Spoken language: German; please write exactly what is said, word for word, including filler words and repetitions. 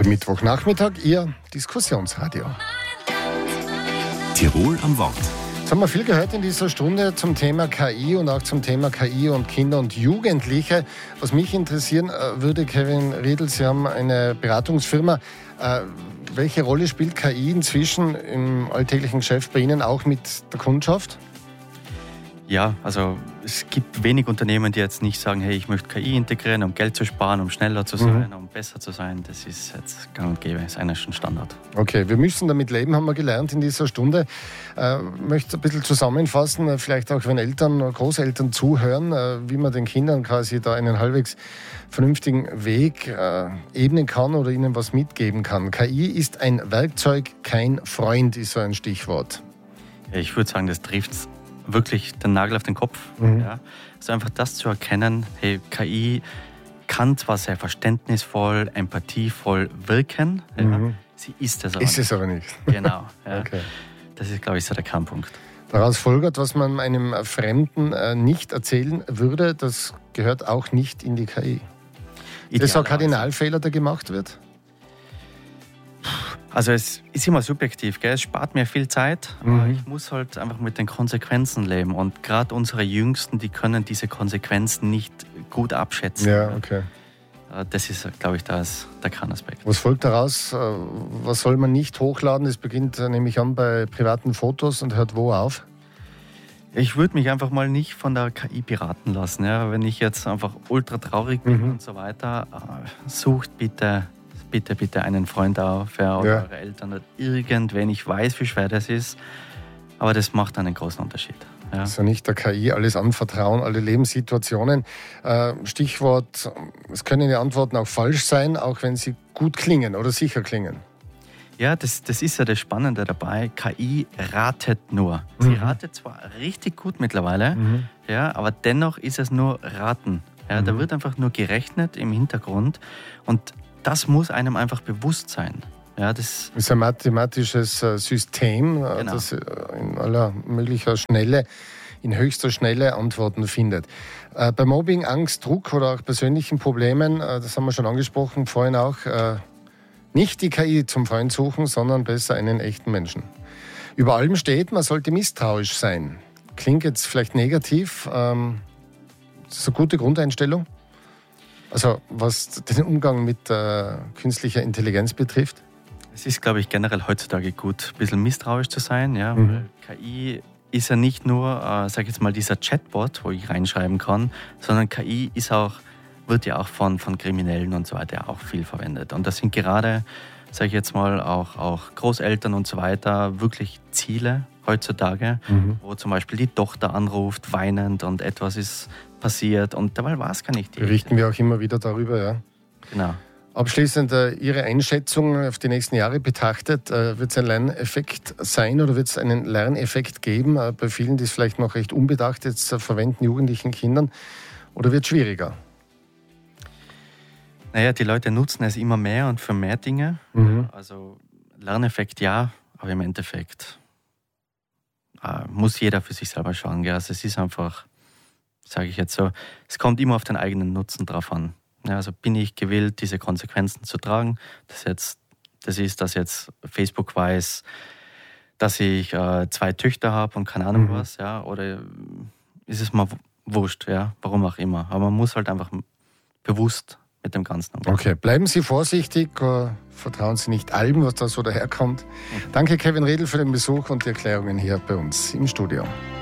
Der Mittwochnachmittag, Ihr Diskussionsradio. Tirol am Wort. Jetzt haben wir viel gehört in dieser Stunde zum Thema K I und auch zum Thema K I und Kinder und Jugendliche. Was mich interessieren würde, Kevin Riedl, Sie haben eine Beratungsfirma. Welche Rolle spielt K I inzwischen im alltäglichen Geschäft bei Ihnen, auch mit der Kundschaft? Ja, also es gibt wenig Unternehmen, die jetzt nicht sagen, hey, ich möchte K I integrieren, um Geld zu sparen, um schneller zu sein, mhm. um besser zu sein. Das ist jetzt gang und gäbe, ist eigentlich schon Standard. Okay, wir müssen damit leben, haben wir gelernt in dieser Stunde. Äh, möchte ein bisschen zusammenfassen, vielleicht auch wenn Eltern oder Großeltern zuhören, äh, wie man den Kindern quasi da einen halbwegs vernünftigen Weg äh, ebnen kann oder ihnen was mitgeben kann. K I ist ein Werkzeug, kein Freund, ist so ein Stichwort. Ja, ich würde sagen, das trifft wirklich den Nagel auf den Kopf. Mhm. Ja. Also einfach das zu erkennen, hey, K I kann zwar sehr verständnisvoll, empathievoll wirken, ja, mhm. sie ist es aber ist nicht. Ist es aber nicht. Genau. Ja. Okay. Das ist, glaube ich, so der Kernpunkt. Daraus folgert, was man einem Fremden äh, nicht erzählen würde, das gehört auch nicht in die K I. Ist das ein Kardinalfehler, der gemacht wird? Also es ist immer subjektiv, gell? Es spart mir viel Zeit, mhm. aber ich muss halt einfach mit den Konsequenzen leben. Und gerade unsere Jüngsten, die können diese Konsequenzen nicht gut abschätzen. Ja, okay. Das ist, glaube ich, das, der Kernaspekt. Was folgt daraus? Was soll man nicht hochladen? Das beginnt, nehme ich an, bei privaten Fotos und hört wo auf? Ich würde mich einfach mal nicht von der K I beraten lassen. Ja? Wenn ich jetzt einfach ultra traurig bin mhm. und so weiter, sucht bitte... bitte, bitte einen Freund auf ja, oder ja. eure Eltern oder irgendwen. Ich weiß, wie schwer das ist, aber das macht einen großen Unterschied. Ja. Also nicht der K I alles anvertrauen, alle Lebenssituationen. Äh, Stichwort, es können die Antworten auch falsch sein, auch wenn sie gut klingen oder sicher klingen. Ja, das, das ist ja das Spannende dabei. K I ratet nur. Sie mhm. ratet zwar richtig gut mittlerweile, mhm. ja, aber dennoch ist es nur Raten. Ja, mhm. Da wird einfach nur gerechnet im Hintergrund und das muss einem einfach bewusst sein. Ja, das ist ein mathematisches System, genau. das in aller möglicher Schnelle, in höchster Schnelle Antworten findet. Bei Mobbing, Angst, Druck oder auch persönlichen Problemen, das haben wir schon angesprochen, vorhin auch, nicht die K I zum Freund suchen, sondern besser einen echten Menschen. Über allem steht, man sollte misstrauisch sein. Klingt jetzt vielleicht negativ. Das ist eine gute Grundeinstellung. Also was den Umgang mit äh, künstlicher Intelligenz betrifft? Es ist, glaube ich, generell heutzutage gut, ein bisschen misstrauisch zu sein. Ja? Mhm. K I ist ja nicht nur, äh, sag ich jetzt mal, dieser Chatbot, wo ich reinschreiben kann, sondern K I ist auch, wird ja auch von, von Kriminellen und so weiter auch viel verwendet. Und das sind gerade, sage ich jetzt mal, auch, auch Großeltern und so weiter wirklich Ziele heutzutage, mhm. wo zum Beispiel die Tochter anruft, weinend und etwas ist passiert und dabei war es gar nicht. Berichten wir auch immer wieder darüber, ja. Genau. Abschließend äh, Ihre Einschätzung auf die nächsten Jahre betrachtet, äh, wird es ein Lerneffekt sein oder wird es einen Lerneffekt geben äh, bei vielen, die es vielleicht noch recht unbedacht jetzt äh, verwenden, jugendlichen Kindern, oder wird es schwieriger? Naja, die Leute nutzen es immer mehr und für mehr Dinge. Mhm. Also Lerneffekt ja, aber im Endeffekt äh, muss jeder für sich selber schauen. Gell? Also es ist einfach, sage ich jetzt so, es kommt immer auf den eigenen Nutzen drauf an. Ja, also bin ich gewillt, diese Konsequenzen zu tragen. Das, jetzt, das ist, dass jetzt Facebook weiß, dass ich äh, zwei Töchter habe und keine Ahnung mhm. was. Ja? Oder ist es mal wurscht, ja? Warum auch immer. Aber man muss halt einfach bewusst mit dem Ganzen umgehen. Okay, bleiben Sie vorsichtig, äh, vertrauen Sie nicht allem, was da so daherkommt. Mhm. Danke, Kevin Riedl, für den Besuch und die Erklärungen hier bei uns im Studio.